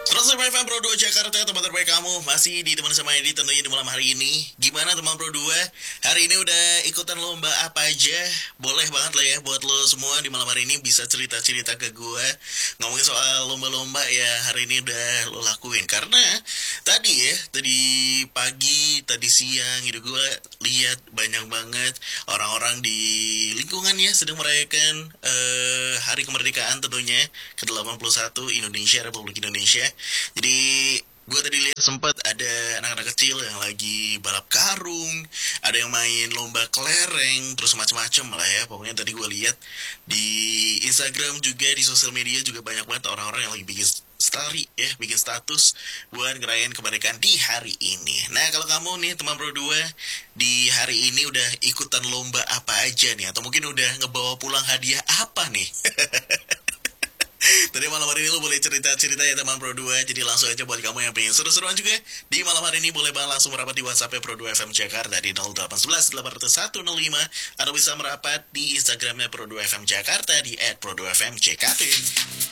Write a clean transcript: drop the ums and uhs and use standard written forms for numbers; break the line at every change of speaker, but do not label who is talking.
105 FM Pro 2 Jakarta, teman terbaik kamu. Masih ditemani sama Edi tentunya di malam hari ini. Gimana teman Pro 2? Hari ini udah ikutan lomba apa aja? Boleh banget lah ya buat lo semua di malam hari ini bisa cerita-cerita ke gue. Ngomongin soal lomba-lomba ya, hari ini udah lo lakuin. Karena tadi pagi, tadi siang gitu gue lihat banyak banget orang-orang di lingkungan ya sedang merayakan Hari Kemerdekaan tentunya ke-81 Indonesia, Republik Indonesia. Jadi gue tadi lihat sempat ada anak-anak kecil yang lagi balap karung, ada yang main lomba kelereng, terus macam-macam lah ya. Pokoknya tadi gue lihat di Instagram juga di sosial media juga banyak banget orang-orang yang lagi bikin story ya, bikin status buat ngerayain kemerdekaan di hari ini. Nah kalau kamu nih teman Bro 2 di hari ini udah ikutan lomba apa aja nih? Atau mungkin udah ngebawa pulang hadiah apa nih? Tadi malam hari ini lu boleh cerita-cerita ya teman Pro 2. Jadi langsung aja buat kamu yang pengen seru-seruan juga di malam hari ini boleh banget langsung merapat di WhatsApp Pro 2 FM Jakarta di 0811 801 atau bisa merapat di Instagramnya Pro 2 FM Jakarta di @pro2fmjkt.